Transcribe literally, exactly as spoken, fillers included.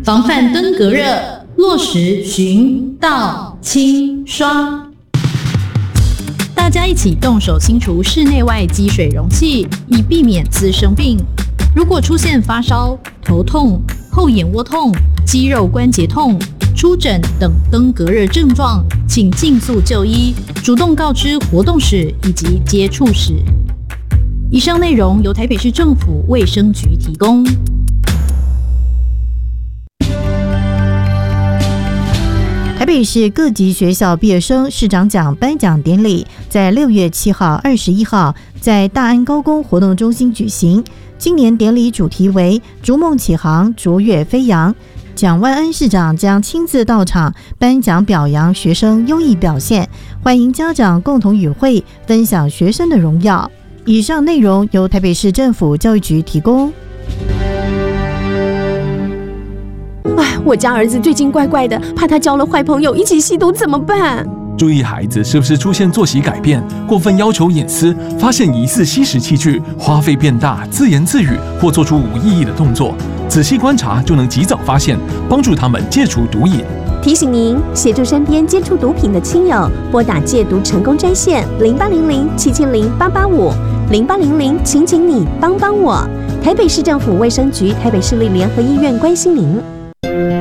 防范登革热，落实循道清刷。大家一起动手清除室内外积水容器，以避免滋生病。如果出现发烧、头痛、后眼窝痛、肌肉关节痛、出疹等登革热症状，请尽速就医，主动告知活动史以及接触史。以上内容由台北市政府卫生局提供。 台北市各级学校毕业生市长奖颁奖典礼在六月七号、二十一号在大安高工活动中心举行。今年典礼主题为“逐梦启航，卓越飞扬”。蒋万安市长将亲自到场颁奖表扬学生优异表现，欢迎家长共同与会分享学生的荣耀。以上内容由台北市政府教育局提供。 哎，我家儿子最近怪怪的，怕他交了坏朋友一起吸毒怎么办？ 注意孩子是不是出现作息改变、过分要求隐私、发现疑似吸食器具、花费变大、自言自语或做出无意义的动作，仔细观察就能及早发现，帮助他们戒除毒瘾。 提醒您，协助身边接触毒品的亲友，拨打戒毒成功专线零八零零七七零八八五零八零零，请请你帮帮我。台北市政府卫生局、台北市立联合医院关心您。